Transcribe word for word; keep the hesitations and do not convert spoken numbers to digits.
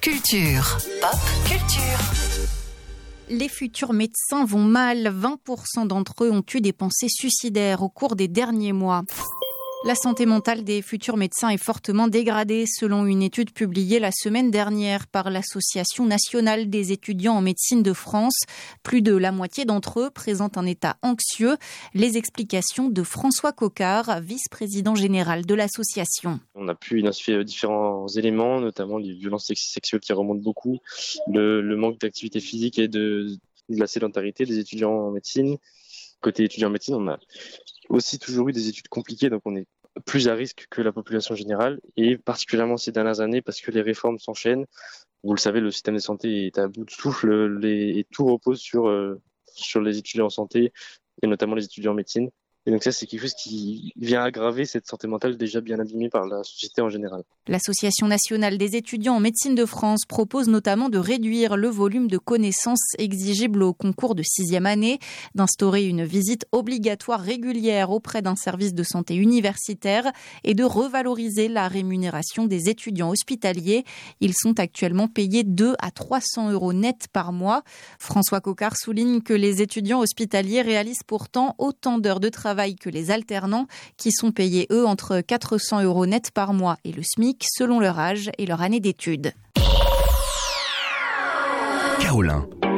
culture. Pop culture. Les futurs médecins vont mal. vingt pour cent d'entre eux ont eu des pensées suicidaires au cours des derniers mois. La santé mentale des futurs médecins est fortement dégradée, selon une étude publiée la semaine dernière par l'Association nationale des étudiants en médecine de France. Plus de la moitié d'entre eux présentent un état anxieux. Les explications de François Coquart, vice-président général de l'association. On a pu identifier différents éléments, notamment les violences sexuelles qui remontent beaucoup, le, le manque d'activité physique et de, de la sédentarité des étudiants en médecine. Côté étudiants en médecine, on a aussi toujours eu des études compliquées, donc on est plus à risque que la population générale, et particulièrement ces dernières années parce que les réformes s'enchaînent. Vous le savez, le système de santé est à bout de souffle les, et tout repose sur, euh, sur les étudiants en santé, et notamment les étudiants en médecine. Et donc ça, c'est quelque chose qui vient aggraver cette santé mentale déjà bien abîmée par la société en général. L'Association nationale des étudiants en médecine de France propose notamment de réduire le volume de connaissances exigibles au concours de sixième année, d'instaurer une visite obligatoire régulière auprès d'un service de santé universitaire et de revaloriser la rémunération des étudiants hospitaliers. Ils sont actuellement payés deux à trois cents euros net par mois. François Coquart souligne que les étudiants hospitaliers réalisent pourtant autant d'heures de travail que les alternants qui sont payés, eux, entre quatre cents euros net par mois et le SMIC selon leur âge et leur année d'études. Kaolin.